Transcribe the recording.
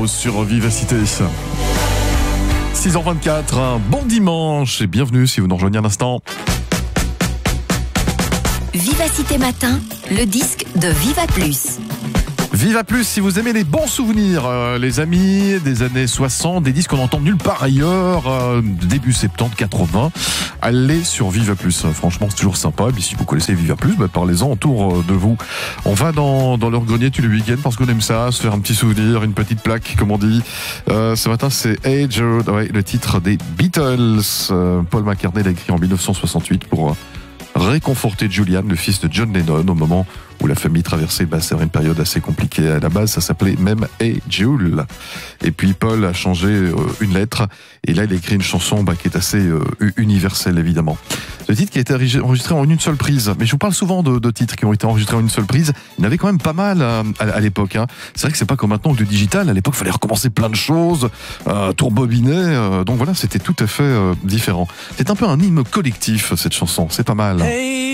Carlos sur Vivacité. 6h24, un bon dimanche et bienvenue si vous nous rejoignez à l'instant. Vivacité Matin, le disque de Viva Plus. Viva Plus, si vous aimez les bons souvenirs, les amis des années 60, des disques qu'on entend nulle part ailleurs, début 70, 80, allez sur Viva Plus. Franchement, c'est toujours sympa. Et puis si vous connaissez Viva Plus, parlez-en autour de vous. On va dans leur grenier tous les week-ends parce qu'on aime ça, se faire un petit souvenir, une petite plaque, comme on dit. Ce matin, c'est Hey Jude, le titre des Beatles. Paul McCartney l'a écrit en 1968 pour réconforter Julian, le fils de John Lennon, au moment où la famille traversait c'est une période assez compliquée. À la base, ça s'appelait même Hey Jules. Et puis Paul a changé une lettre, et là il a écrit une chanson qui est assez universelle, évidemment. Le titre qui a été enregistré en une seule prise, mais je vous parle souvent de titres qui ont été enregistrés en une seule prise. Il y en avait quand même pas mal à l'époque. C'est vrai que c'est pas comme maintenant que le digital. À l'époque, il fallait recommencer plein de choses, tout rebobiner. Donc voilà, c'était tout à fait différent. C'est un peu un hymne collectif, cette chanson. C'est pas mal. Hey